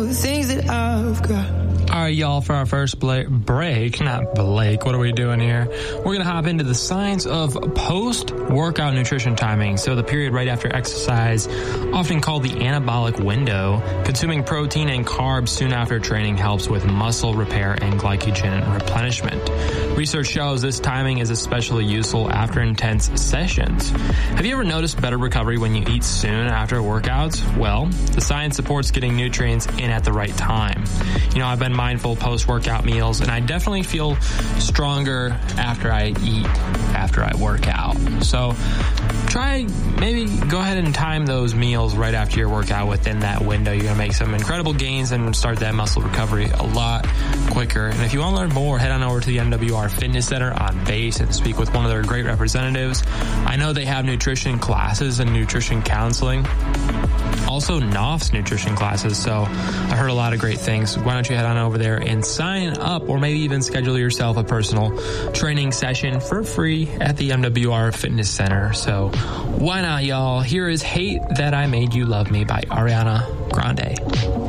The things that I've got. All right, y'all, for our first break, not Blake, what are we doing here? We're going to hop into the science of post-workout nutrition timing. So the period right after exercise, often called the anabolic window. Consuming protein and carbs soon after training helps with muscle repair and glycogen replenishment. Research shows this timing is especially useful after intense sessions. Have you ever noticed better recovery when you eat soon after workouts? Well, the science supports getting nutrients in at the right time. You know, I've been mindful post-workout meals, and I definitely feel stronger after I eat, after I work out. So maybe go ahead and time those meals right after your workout within that window. You're going to make some incredible gains and start that muscle recovery a lot quicker. And if you want to learn more, head on over to the MWR Fitness Center on base and speak with one of their great representatives. I know they have nutrition classes and nutrition counseling. Also, NOF's nutrition classes, so I heard a lot of great things. Why don't you head on over there and sign up, or maybe even schedule yourself a personal training session for free at the MWR Fitness Center. So why not, y'all? Here is Hate That I Made You Love Me by Ariana Grande.